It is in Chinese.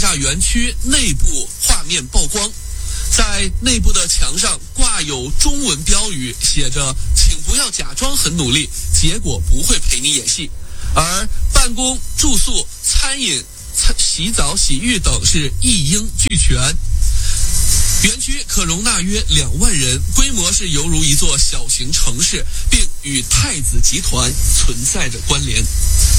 炸园区内部画面曝光，在内部的墙上挂有中文标语，写着请不要假装很努力，结果不会陪你演戏。而办公、住宿、餐饮、洗澡、洗浴等是一应俱全。园区可容纳约2万人，规模是犹如一座小型城市，并与太子集团存在着关联。